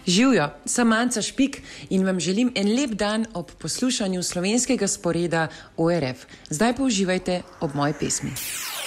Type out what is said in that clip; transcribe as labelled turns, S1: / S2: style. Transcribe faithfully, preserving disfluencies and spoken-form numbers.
S1: Živjo, sem Manca Špik in vam želim en lep dan ob poslušanju slovenskega sporeda O R F. Zdaj pa uživajte ob moji pesmi.